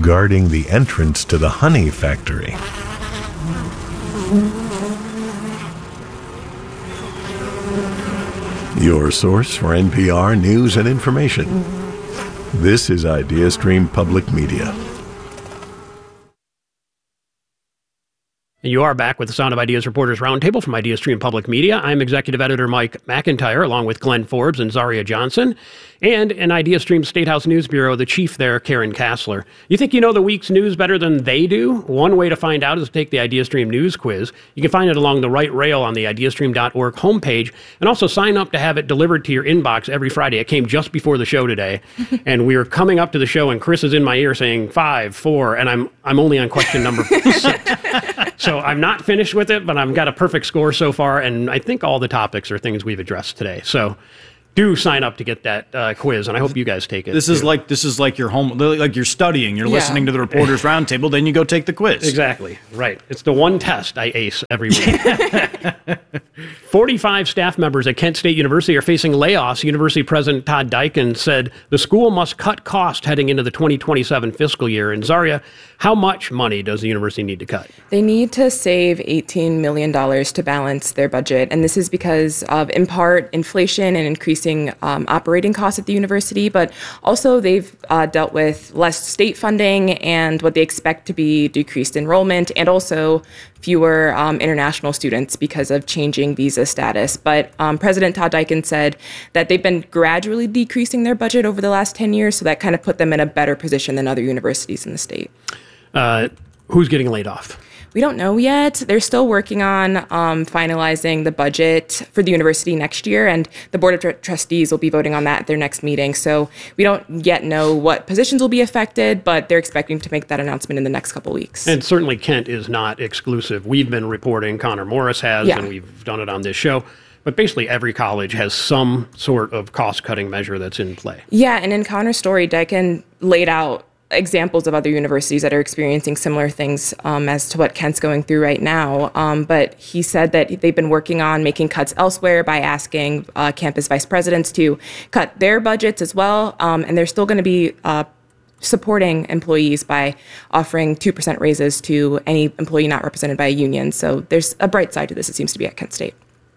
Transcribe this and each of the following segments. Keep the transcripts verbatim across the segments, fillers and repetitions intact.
guarding the entrance to the honey factory. Your source for N P R news and information. This is IdeaStream Public Media. And you are back with the Sound of Ideas Reporters Roundtable from IdeaStream Public Media. I'm Executive Editor Mike McIntyre, along with Glenn Forbes and Zaria Johnson, and in IdeaStream State House News Bureau, the chief there, Karen Kassler. You think you know the week's news better than they do? One way to find out is to take the IdeaStream News Quiz. You can find it along the right rail on the ideastream dot org homepage, and also sign up to have it delivered to your inbox every Friday. It came just before the show today, and we were coming up to the show, and Chris is in my ear saying five, four, and I'm I'm only on question number six. So I'm not finished with it, but I've got a perfect score so far, and I think all the topics are things we've addressed today. So do sign up to get that uh, quiz, and I hope you guys take it. This is too. like this is like your home, like you're studying. You're yeah. listening to the Reporters Roundtable, then you go take the quiz. Exactly, right. It's the one test I ace every week. forty-five staff members at Kent State University are facing layoffs. University President Todd Deiken said the school must cut costs heading into the twenty twenty-seven fiscal year. And Zaria, how much money does the university need to cut? They need to save eighteen million dollars to balance their budget. And this is because of, in part, inflation and increasing um, operating costs at the university. But also they've uh, dealt with less state funding and what they expect to be decreased enrollment, and also fewer um, international students because of changing visa status. But um, President Todd Deiken said that they've been gradually decreasing their budget over the last ten years, so that kind of put them in a better position than other universities in the state. Uh, who's getting laid off? We don't know yet. They're still working on um, finalizing the budget for the university next year, and the Board of Tr- Trustees will be voting on that at their next meeting. So we don't yet know what positions will be affected, but they're expecting to make that announcement in the next couple weeks. And certainly Kent is not exclusive. We've been reporting, Connor Morris has, yeah. and we've done it on this show. But basically every college has some sort of cost-cutting measure that's in play. Yeah, and in Connor's story, Deiken laid out examples of other universities that are experiencing similar things um, as to what Kent's going through right now. Um, but he said that they've been working on making cuts elsewhere by asking uh, campus vice presidents to cut their budgets as well. Um, and they're still going to be uh, supporting employees by offering two percent raises to any employee not represented by a union. So there's a bright side to this, it seems to be, at Kent State.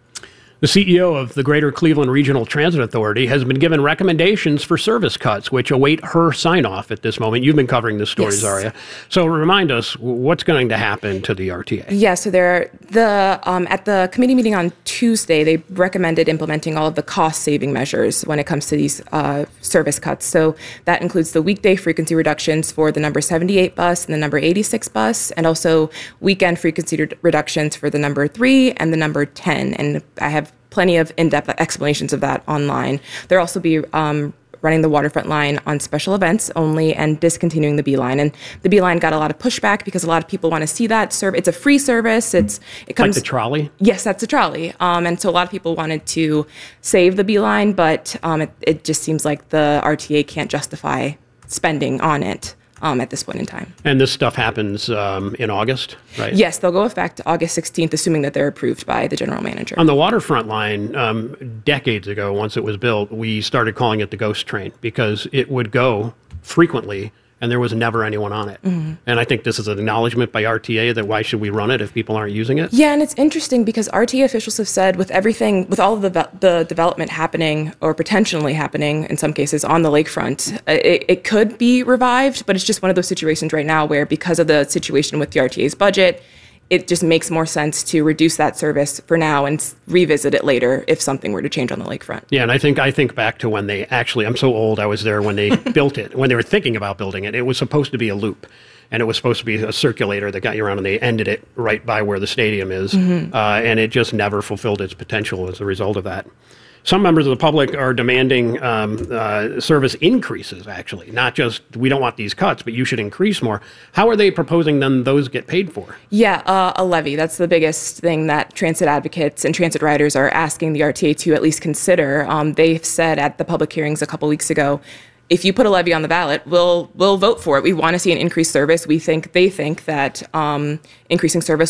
The C E O of the Greater Cleveland Regional Transit Authority has been given recommendations for service cuts, which await her sign-off at this moment. You've been covering this story, yes. Zaria. So remind us, what's going to happen to the R T A? Yeah, so there, the um, at the committee meeting on Tuesday, they recommended implementing all of the cost-saving measures when it comes to these uh, service cuts. So that includes the weekday frequency reductions for the number seventy-eight bus and the number eighty-six bus, and also weekend frequency re- reductions for the number three and the number ten. And I have plenty of in-depth explanations of that online. There'll also be um, running the Waterfront line on special events only and discontinuing the B line. And the B line got a lot of pushback because a lot of people want to see that serve. It's a free service. It's it comes like the trolley. Yes, that's the trolley. Um, and so a lot of people wanted to save the B line, but um, it, it just seems like the R T A can't justify spending on it. Um, at this point in time. And this stuff happens um, in August, right? Yes, they'll go effect August sixteenth, assuming that they're approved by the general manager. On the Waterfront line, um, decades ago, once it was built, we started calling it the ghost train because it would go frequently and there was never anyone on it. Mm-hmm. And I think this is an acknowledgement by R T A that why should we run it if people aren't using it? Yeah, and it's interesting because R T A officials have said with everything, with all of the the development happening or potentially happening in some cases on the lakefront, it, it could be revived, but it's just one of those situations right now where because of the situation with the R T A's budget, it just makes more sense to reduce that service for now and revisit it later if something were to change on the lakefront. Yeah, and I think I think back to when they actually, I'm so old, I was there when they built it, when they were thinking about building it. It was supposed to be a loop, and it was supposed to be a circulator that got you around, and they ended it right by where the stadium is, mm-hmm. uh, and it just never fulfilled its potential as a result of that. Some members of the public are demanding um, uh, service increases, actually, not just we don't want these cuts, but you should increase more. How are they proposing then those get paid for? Yeah, uh, a levy. That's the biggest thing that transit advocates and transit riders are asking the R T A to at least consider. Um, they've said at the public hearings a couple weeks ago, if you put a levy on the ballot, we'll we'll vote for it. We want to see an increased service. We think they think that um, increasing service will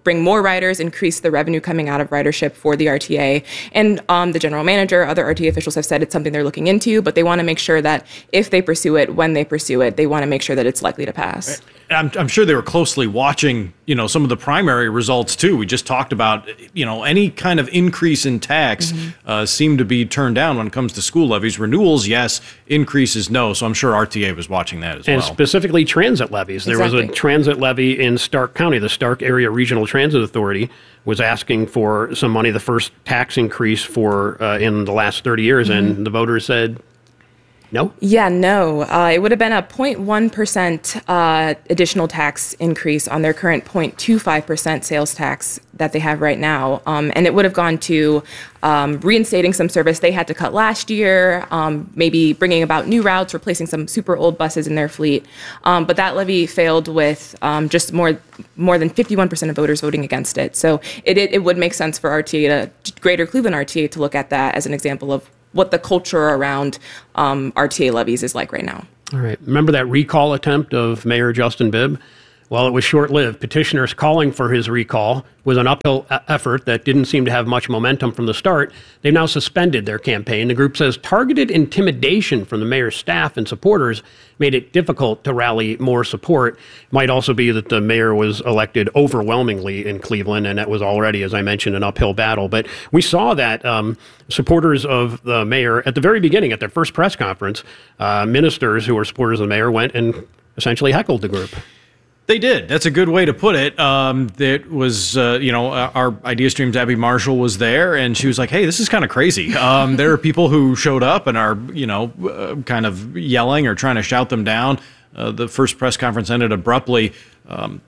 bring more riders, increase the revenue coming out of ridership for the R T A. And um, the general manager, other R T A officials have said it's something they're looking into, but they want to make sure that if they pursue it, when they pursue it, they want to make sure that it's likely to pass. I'm, I'm sure they were closely watching, you know, some of the primary results too. We just talked about, you know, any kind of increase in tax mm-hmm. uh, seemed to be turned down when it comes to school levies. Renewals, yes. Increases, no. So I'm sure R T A was watching that as and well. And specifically transit levies. There exactly. was a transit levy in Stark County. The Stark Area Regional Transit Authority was asking for some money, the first tax increase for uh, in the last thirty years, mm-hmm. and the voters said, no? Yeah, no. Uh, it would have been a zero point one percent uh, additional tax increase on their current zero point two five percent sales tax that they have right now. Um, and it would have gone to um, reinstating some service they had to cut last year, um, maybe bringing about new routes, replacing some super old buses in their fleet. Um, but that levy failed with um, just more more than fifty-one percent of voters voting against it. So it, it, it would make sense for R T A, to Greater Cleveland R T A, to look at that as an example of what the culture around um, R T A levies is like right now. All right. Remember that recall attempt of Mayor Justin Bibb? Well, it was short-lived. Petitioners calling for his recall was an uphill a- effort that didn't seem to have much momentum from the start. They've now suspended their campaign. The group says targeted intimidation from the mayor's staff and supporters made it difficult to rally more support. It might also be that the mayor was elected overwhelmingly in Cleveland, and that was already, as I mentioned, an uphill battle. But we saw that um, supporters of the mayor, at the very beginning, at their first press conference, uh, ministers who were supporters of the mayor went and essentially heckled the group. They did. That's a good way to put it. Um, that was, uh, you know, our IdeaStream's Abby Marshall was there, and she was like, hey, this is kind of crazy. Um, there are people who showed up and are, you know, uh, kind of yelling or trying to shout them down. Uh, the first press conference ended abruptly. Um,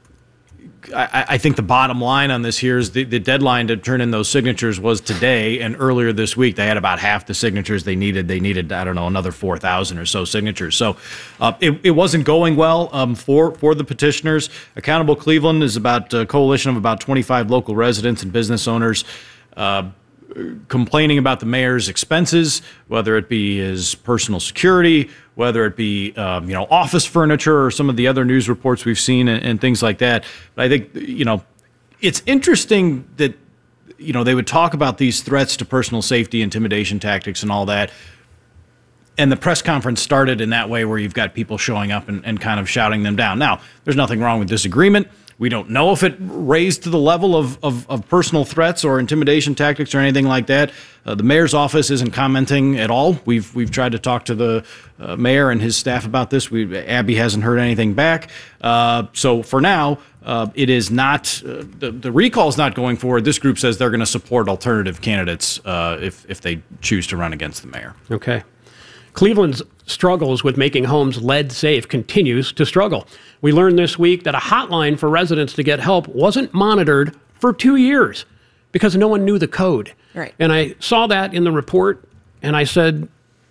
I, I think the bottom line on this here is the, the deadline to turn in those signatures was today, and earlier this week they had about half the signatures they needed. They needed, I don't know, another four thousand or so signatures. So uh, it, it wasn't going well um, for, for the petitioners. Accountable Cleveland is about a coalition of about twenty-five local residents and business owners uh, complaining about the mayor's expenses, whether it be his personal security, whether it be um, you know, office furniture or some of the other news reports we've seen and, and things like that. But I think, you know, it's interesting that, you know, they would talk about these threats to personal safety, intimidation tactics and all that. And the press conference started in that way where you've got people showing up and, and kind of shouting them down. Now, there's nothing wrong with disagreement. We don't know if it raised to the level of, of, of personal threats or intimidation tactics or anything like that. Uh, the mayor's office isn't commenting at all. We've we've tried to talk to the uh, mayor and his staff about this. We Abby hasn't heard anything back. Uh, so for now, uh, it is not uh, the the recall is not going forward. This group says they're going to support alternative candidates uh, if if they choose to run against the mayor. Okay. Cleveland's struggles with making homes lead safe continues to struggle. We learned this week that a hotline for residents to get help wasn't monitored for two years because no one knew the code. Right. And I saw that in the report, and I said,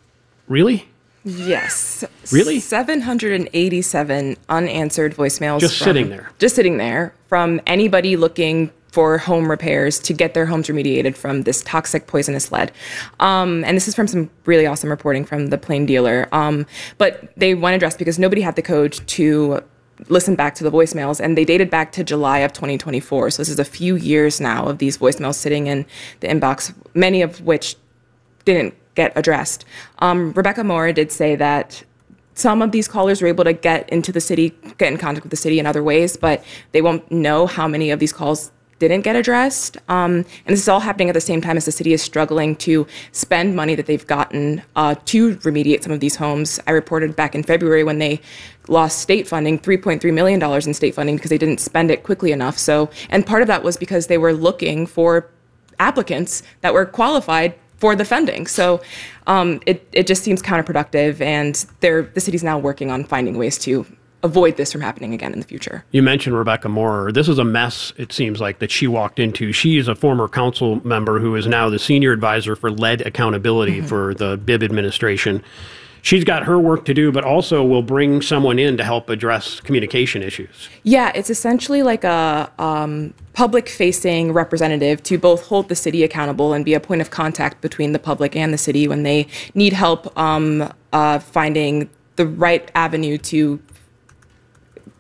really? Yes. Really? seven hundred eighty-seven unanswered voicemails. Just from, sitting there. Just sitting there from anybody looking for home repairs to get their homes remediated from this toxic poisonous lead. Um, and this is from some really awesome reporting from the Plain Dealer. Um, but they went addressed because nobody had the code to listen back to the voicemails, and they dated back to July of twenty twenty-four. So this is a few years now of these voicemails sitting in the inbox, many of which didn't get addressed. Um, Rebecca Moore did say that some of these callers were able to get into the city, get in contact with the city in other ways, but they won't know how many of these calls didn't get addressed. Um, and this is all happening at the same time as the city is struggling to spend money that they've gotten uh, to remediate some of these homes. I reported back in February when they lost state funding, three point three million dollars in state funding because they didn't spend it quickly enough. So, and part of that was because they were looking for applicants that were qualified for the funding. So um, it, it just seems counterproductive, and they're, the city's now working on finding ways to avoid this from happening again in the future. You mentioned Rebecca Moore. This is a mess, it seems like, that she walked into. She is a former council member who is now the senior advisor for lead accountability mm-hmm. for the Bibb administration. She's got her work to do, but also will bring someone in to help address communication issues. Yeah, it's essentially like a um, public-facing representative to both hold the city accountable and be a point of contact between the public and the city when they need help um, uh, finding the right avenue to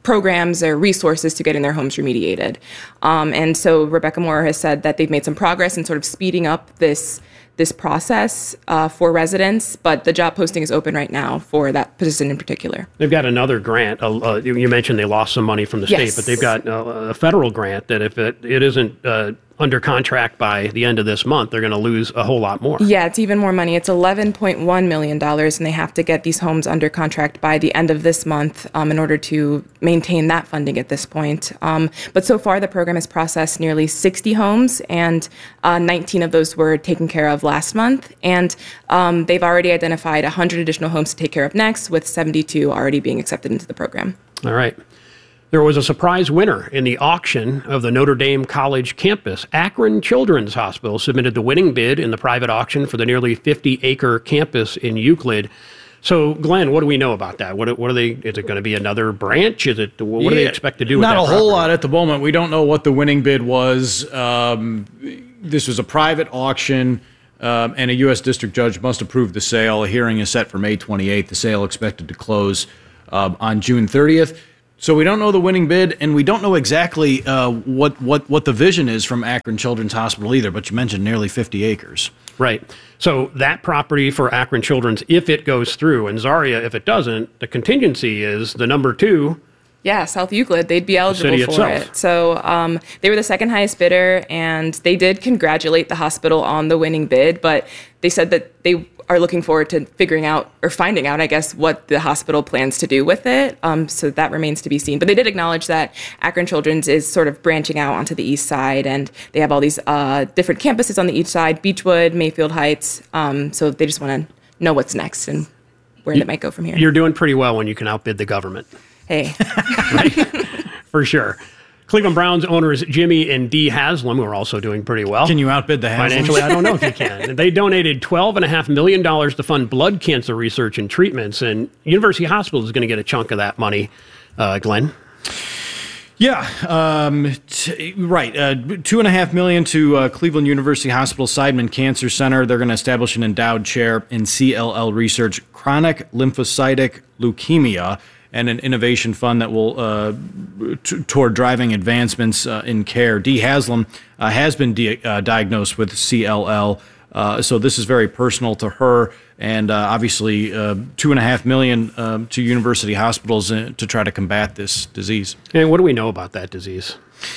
programs or resources to getting their homes remediated. Um, and so Rebecca Moore has said that they've made some progress in sort of speeding up this this process uh, for residents, but the job posting is open right now for that position in particular. They've got another grant. Uh, uh, you mentioned they lost some money from the yes. state, but they've got uh, a federal grant that if it, it isn't uh, under contract by the end of this month, they're going to lose a whole lot more. Yeah, it's even more money. It's eleven point one million dollars, and they have to get these homes under contract by the end of this month um, in order to maintain that funding at this point. Um, but so far, the program has processed nearly sixty homes, and uh, nineteen of those were taken care of last month. And um, they've already identified one hundred additional homes to take care of next, with seventy-two already being accepted into the program. All right. There was a surprise winner in the auction of the Notre Dame College campus. Akron Children's Hospital submitted the winning bid in the private auction for the nearly fifty acre campus in Euclid. So, Glenn, what do we know about that? What, what are they? Is it going to be another branch? Is it? What yeah, do they expect to do with that? Not a property? whole lot at the moment. We don't know what the winning bid was. Um, this was a private auction, um, and a U S district judge must approve the sale. A hearing is set for May twenty-eighth. The sale expected to close um, on June thirtieth. So we don't know the winning bid, and we don't know exactly uh, what, what, what the vision is from Akron Children's Hospital either, but you mentioned nearly fifty acres. Right. So that property for Akron Children's, if it goes through, and Zaria, if it doesn't, the contingency is the number two. Yeah, South Euclid, they'd be eligible city for itself. it. So um, they were the second highest bidder, and they did congratulate the hospital on the winning bid, but they said that they are looking forward to figuring out, or finding out, I guess, what the hospital plans to do with it. Um, so that remains to be seen. But they did acknowledge that Akron Children's is sort of branching out onto the east side, and they have all these uh, different campuses on the east side, Beechwood, Mayfield Heights. Um, so they just want to know what's next and where you, they might go from here. You're doing pretty well when you can outbid the government. Hey. Right? For sure. Cleveland Browns owners Jimmy and Dee Haslam, who are also doing pretty well. Can you outbid the Haslams? Financially, I don't know if you can. They donated twelve point five million dollars to fund blood cancer research and treatments, and University Hospital is going to get a chunk of that money. Uh, Glenn? Yeah, um, t- right. Uh, two and a half million to uh, Cleveland University Hospital Seidman Cancer Center. They're going to establish an endowed chair in C L L research, chronic lymphocytic leukemia, and an innovation fund that will uh, t- toward driving advancements uh, in care. Dee Haslam uh, has been di- uh, diagnosed with C L L, uh, so this is very personal to her. And uh, obviously, uh, two and a half million uh, to university hospitals uh, to try to combat this disease. And what do we know about that disease?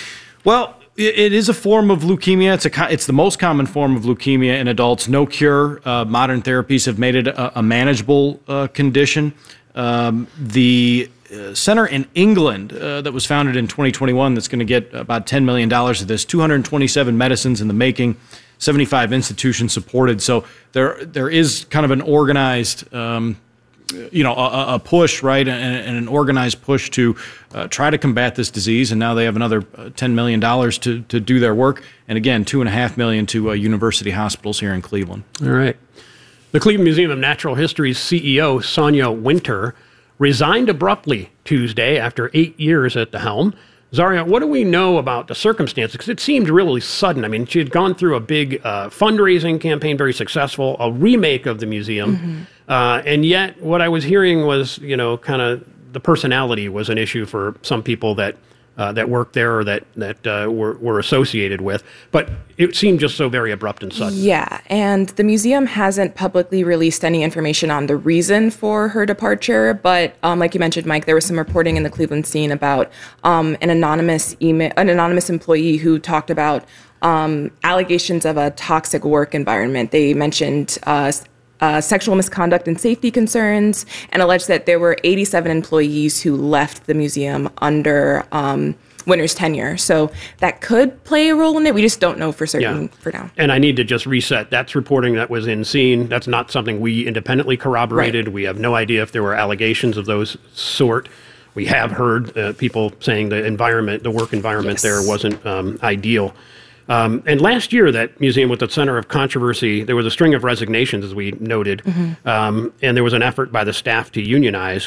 Well, it, it is a form of leukemia. It's a co- it's the most common form of leukemia in adults. No cure. Uh, modern therapies have made it a, a manageable uh, condition. Um, the uh, center in England uh, that was founded in twenty twenty-one that's going to get about ten million dollars of this, two hundred twenty-seven medicines in the making, seventy-five institutions supported. So there there is kind of an organized, um, you know, a, a push, right, and, and an organized push to uh, try to combat this disease. And now they have another uh, ten million dollars to, to do their work. And again, two and a half million to uh, university hospitals here in Cleveland. All right. The Cleveland Museum of Natural History's C E O, Sonia Winter, resigned abruptly Tuesday after eight years at the helm. Zaria, what do we know about the circumstances? Because it seemed really sudden. I mean, she had gone through a big uh, fundraising campaign, very successful, a remake of the museum. Mm-hmm. Uh, and yet what I was hearing was, you know, kind of the personality was an issue for some people that uh, that worked there or that, that uh, were, were associated with. But it seemed just so very abrupt and sudden. Yeah, and the museum hasn't publicly released any information on the reason for her departure. But um, like you mentioned, Mike, there was some reporting in the Cleveland Scene about um, an anonymous email, an anonymous employee who talked about um, allegations of a toxic work environment. They mentioned uh, Uh, sexual misconduct and safety concerns, and alleged that there were eighty-seven employees who left the museum under um, Winter's tenure. So that could play a role in it. We just don't know for certain yeah. for now. And I need to just reset. That's reporting that was in Scene. That's not something we independently corroborated. Right. We have no idea if there were allegations of those sort. We have heard uh, people saying the environment, the work environment yes. there wasn't um, ideal. Um, and last year, that museum was the center of controversy. There was a string of resignations, as we noted, mm-hmm. um, and there was an effort by the staff to unionize.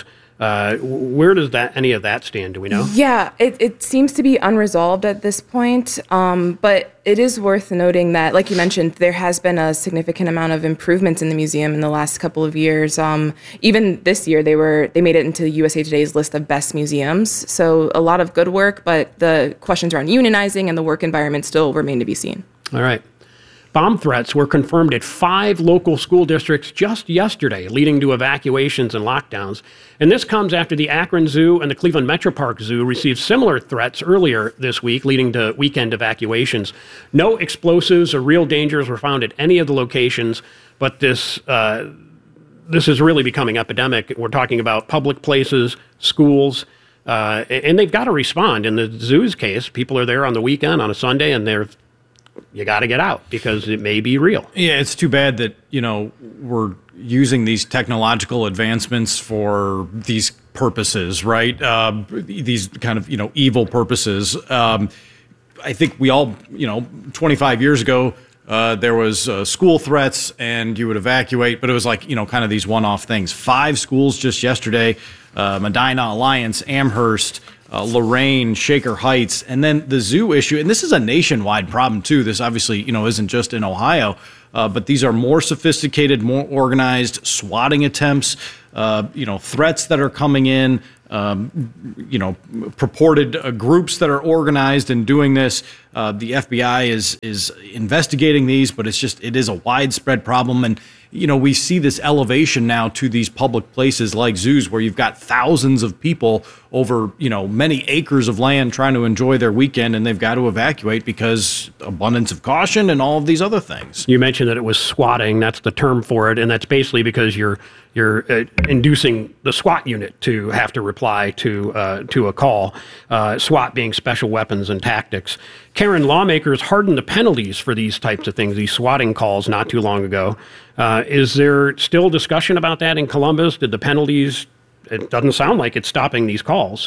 Uh, where does that any of that stand? Do we know? Yeah, it, it seems to be unresolved at this point. Um, but it is worth noting that, like you mentioned, there has been a significant amount of improvements in the museum in the last couple of years. Um, even this year, they were they made it into U S A Today's list of best museums. So a lot of good work, but the questions around unionizing and the work environment still remain to be seen. All right. Bomb threats were confirmed at five local school districts just yesterday, leading to evacuations and lockdowns. And this comes after the Akron Zoo and the Cleveland Metropark Zoo received similar threats earlier this week, leading to weekend evacuations. No explosives or real dangers were found at any of the locations, but this uh, this is really becoming epidemic. We're talking about public places, schools, uh, and they've got to respond. In the zoo's case, people are there on the weekend, on a Sunday, and they're you got to get out because it may be real. Yeah, it's too bad that, you know, we're using these technological advancements for these purposes, right? Uh, these kind of, you know, evil purposes. Um, I think we all, you know, twenty-five years ago, uh, there was uh, school threats and you would evacuate, but it was like, you know, kind of these one-off things. Five schools just yesterday, uh, Medina Alliance, Amherst, Uh, Lorraine, Shaker Heights, and then the zoo issue. And this is a nationwide problem, too. This obviously, you know, isn't just in Ohio, uh, but these are more sophisticated, more organized swatting attempts, uh, you know, threats that are coming in, um, you know, purported uh, groups that are organized and doing this. Uh, the F B I is is investigating these, but it's just, it is a widespread problem. And, you know, we see this elevation now to these public places like zoos where you've got thousands of people over, you know, many acres of land trying to enjoy their weekend, and they've got to evacuate because abundance of caution and all of these other things. You mentioned that it was swatting. That's the term for it, and that's basically because you're you're uh, inducing the SWAT unit to have to reply to uh, to a call. Uh, SWAT being special weapons and tactics. Karen, lawmakers hardened the penalties for these types of things, these swatting calls, not too long ago. Uh, is there still discussion about that in Columbus? Did the penalties? It doesn't sound like it's stopping these calls.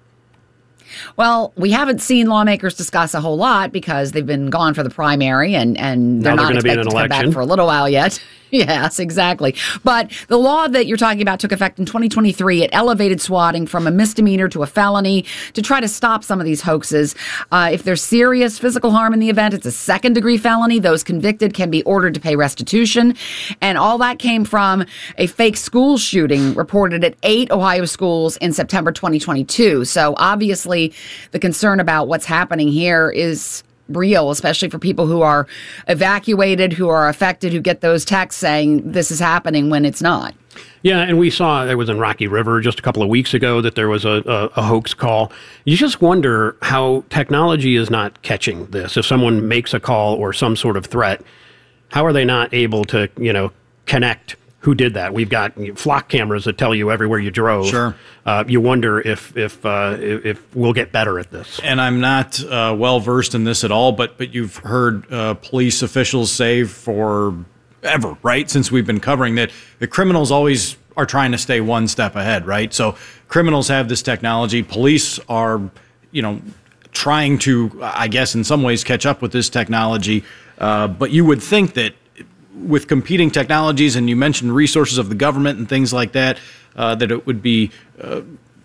Well, we haven't seen lawmakers discuss a whole lot because they've been gone for the primary and, and they're now not they're expected to come election. back for a little while yet. Yes, exactly. But the law that you're talking about took effect in twenty twenty-three. It elevated swatting from a misdemeanor to a felony to try to stop some of these hoaxes. Uh, if there's serious physical harm in the event, it's a second degree felony. Those convicted can be ordered to pay restitution. And all that came from a fake school shooting reported at eight Ohio schools in September twenty twenty-two. So obviously the concern about what's happening here is real, especially for people who are evacuated, who are affected, who get those texts saying this is happening when it's not. Yeah, and we saw it was in Rocky River just a couple of weeks ago that there was a, a, a hoax call. You just wonder how technology is not catching this. If someone makes a call or some sort of threat, how are they not able to, you know, connect who did that? We've got flock cameras that tell you everywhere you drove. Sure. Uh, you wonder if if, uh, if if we'll get better at this. And I'm not uh, well versed in this at all, but but you've heard uh, police officials say for ever, right, since we've been covering that, the criminals always are trying to stay one step ahead, right? So criminals have this technology. Police are, you know, trying to, I guess, in some ways, catch up with this technology. Uh, but you would think that with competing technologies, and you mentioned resources of the government and things like that, uh, that it would be uh,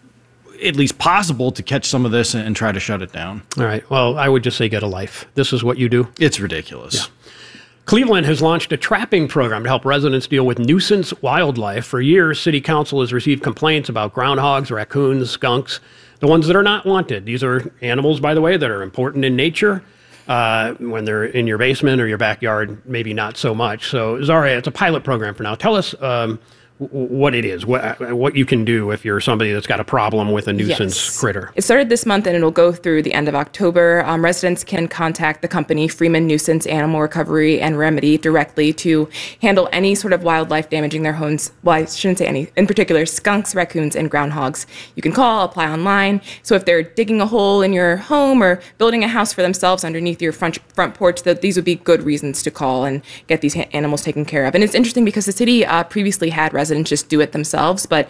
at least possible to catch some of this and, and try to shut it down. All right. Well, I would just say get a life. This is what you do. It's ridiculous. Yeah. Cleveland has launched a trapping program to help residents deal with nuisance wildlife. For years, City Council has received complaints about groundhogs, raccoons, skunks, the ones that are not wanted. These are animals, by the way, that are important in nature. Uh, when they're in your basement or your backyard, maybe not so much. So, Zaria, it's a pilot program for now. Tell us um, w- what it is, what what you can do if you're somebody that's got a problem with a nuisance Yes. critter. It started this month and it'll go through the end of October. Um, residents can contact the company Freeman Nuisance Animal Recovery and Remedy directly to handle any sort of wildlife damaging their homes. Well, I shouldn't say any. In particular, skunks, raccoons, and groundhogs. You can call, apply online. So if they're digging a hole in your home or building a house for themselves underneath your front front porch, that these would be good reasons to call and get these ha- animals taken care of. And it's interesting because the city uh, previously had residents just do it themselves, but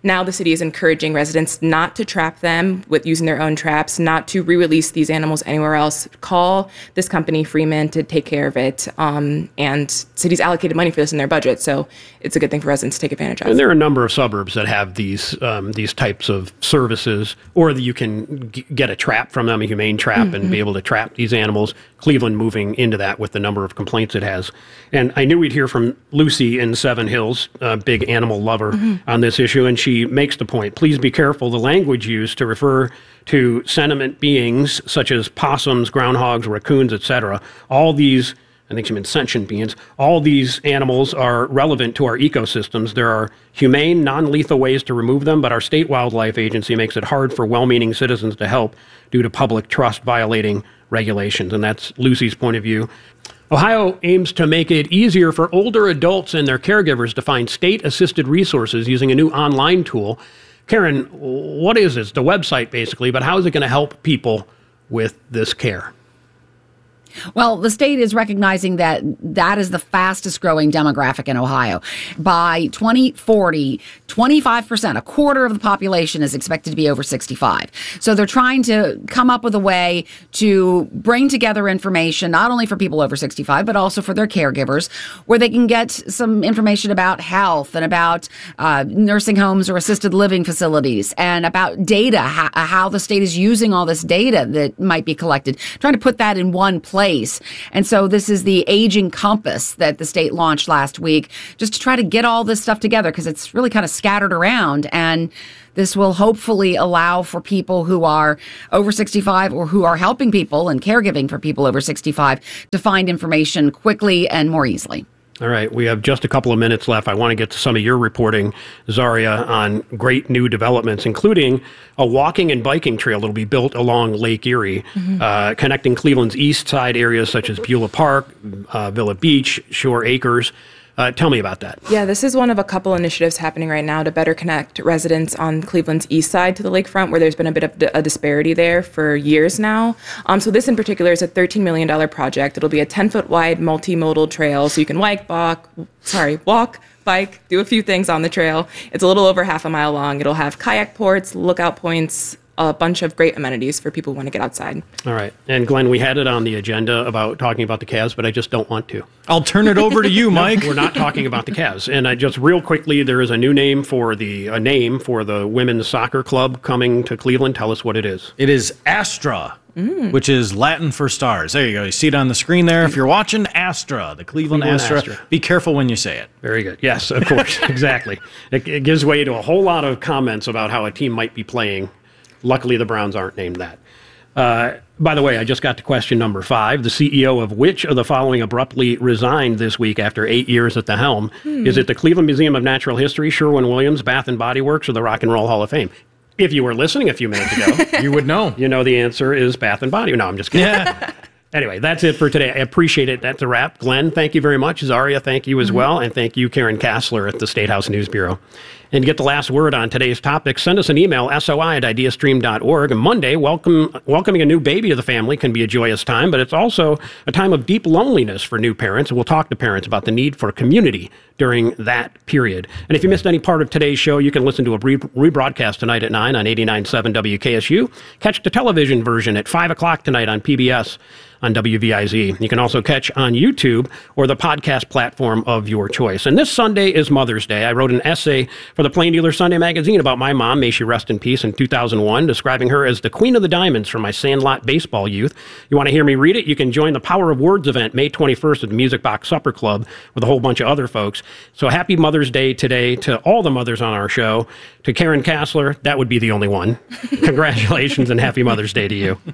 now the city is encouraging residents not to trap them with using their own traps, not to re-release these animals anywhere else. Call this company, Freeman, to take care of it. Um, and cities allocated money for this in their budget, so it's a good thing for residents to take advantage of. And there are a number of suburbs that have these um, these types of services, or that you can g- get a trap from them, a humane trap, mm-hmm. and be able to trap these animals. Cleveland moving into that with the number of complaints it has. And I knew we'd hear from Lucy in Seven Hills, a big animal lover, mm-hmm. on this issue, and she makes the point, please be careful the language used to refer to sentient beings such as possums, groundhogs, raccoons, et cetera. All these, I think she meant sentient beings, all these animals are relevant to our ecosystems. There are humane, non-lethal ways to remove them, but our state wildlife agency makes it hard for well-meaning citizens to help due to public trust violating regulations. And that's Lucy's point of view. Ohio aims to make it easier for older adults and their caregivers to find state-assisted resources using a new online tool. Karen, what is this? The website, basically, but how is it going to help people with this care? Well, the state is recognizing that that is the fastest growing demographic in Ohio. By twenty forty, twenty-five percent, a quarter of the population is expected to be over sixty-five. So they're trying to come up with a way to bring together information, not only for people over sixty-five, but also for their caregivers, where they can get some information about health and about uh, nursing homes or assisted living facilities, and about data, how, how the state is using all this data that might be collected, trying to put that in one place. And so this is the Aging Compass that the state launched last week, just to try to get all this stuff together, because it's really kind of scattered around. And this will hopefully allow for people who are over sixty-five or who are helping people and caregiving for people over sixty-five to find information quickly and more easily. All right, we have just a couple of minutes left. I want to get to some of your reporting, Zaria, on great new developments, including a walking and biking trail that will be built along Lake Erie, mm-hmm. uh, connecting Cleveland's east side areas such as Beulah Park, uh, Villa Beach, Shore Acres. Uh, tell me about that. Yeah, this is one of a couple initiatives happening right now to better connect residents on Cleveland's east side to the lakefront, where there's been a bit of a disparity there for years now. Um, so this in particular is a thirteen million dollars project. It'll be a ten-foot wide multimodal trail, so you can walk, walk, sorry, walk, bike, do a few things on the trail. It's a little over half a mile long. It'll have kayak ports, lookout points, a bunch of great amenities for people who want to get outside. All right. And Glenn, we had it on the agenda about talking about the Cavs, but I just don't want to. I'll turn it over to you, Mike. No, we're not talking about the Cavs. And I just real quickly, there is a new name for the a name for the women's soccer club coming to Cleveland. Tell us what it is. It is Astra, mm. which is Latin for stars. There you go. You see it on the screen there. If you're watching, Astra, the Cleveland, Cleveland Astra. Astra. Be careful when you say it. Very good. Yes, of course. Exactly. It, it gives way to a whole lot of comments about how a team might be playing. Luckily, the Browns aren't named that. Uh, by the way, I just got to question number five. The C E O of which of the following abruptly resigned this week after eight years at the helm? Hmm. Is it the Cleveland Museum of Natural History, Sherwin-Williams, Bath and Body Works, or the Rock and Roll Hall of Fame? If you were listening a few minutes ago, you would know. You know the answer is Bath and Body. No, I'm just kidding. Yeah. Anyway, that's it for today. I appreciate it. That's a wrap. Glenn, thank you very much. Zaria, thank you as mm-hmm. well. And thank you, Karen Kassler at the State House News Bureau. And to get the last word on today's topic, send us an email, soi at ideastream dot org. And Monday, welcome, welcoming a new baby to the family can be a joyous time, but it's also a time of deep loneliness for new parents. And we'll talk to parents about the need for community during that period. And if you missed any part of today's show, you can listen to a re- rebroadcast tonight at nine on eighty-nine point seven W K S U. Catch the television version at five o'clock tonight on P B S on W V I Z. You can also catch on YouTube or the podcast platform of your choice. And this Sunday is Mother's Day. I wrote an essay for the Plain Dealer Sunday magazine about my mom, may she rest in peace, in two thousand one, describing her as the Queen of the Diamonds from my Sandlot baseball youth. You want to hear me read it? You can join the Power of Words event May twenty-first at the Music Box Supper Club with a whole bunch of other folks. So happy Mother's Day today to all the mothers on our show. To Karen Kassler, that would be the only one. Congratulations and happy Mother's Day to you.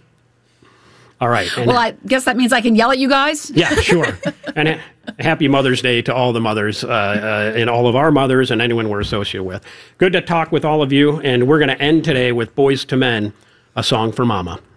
All right. And well, I guess that means I can yell at you guys? Yeah, sure. And ha- happy Mother's Day to all the mothers uh, uh, and all of our mothers and anyone we're associated with. Good to talk with all of you, and we're going to end today with Boyz two Men, A Song for Mama.